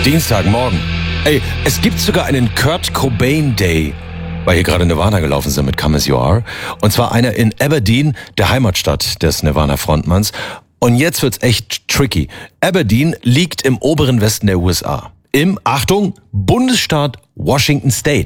Dienstagmorgen. Ey, es gibt sogar einen Kurt Cobain Day, weil hier gerade Nirvana gelaufen sind mit Come As You Are. Und zwar einer in Aberdeen, der Heimatstadt des Nirvana-Frontmanns. Und jetzt wird's echt tricky. Aberdeen liegt im oberen Westen der USA. Im, Achtung, Bundesstaat Washington State.